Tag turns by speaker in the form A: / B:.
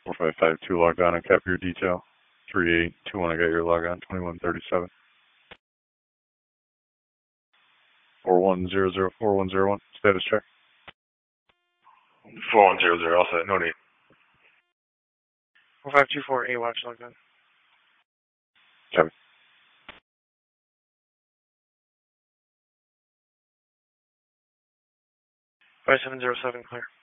A: 4552 logged on and cap your detail. 3821, I got your log on, 2137. 41004101, status check.
B: 4100, all set, no need.
C: 4524, A-Watch logged on.
A: Copy.
C: 5707, clear.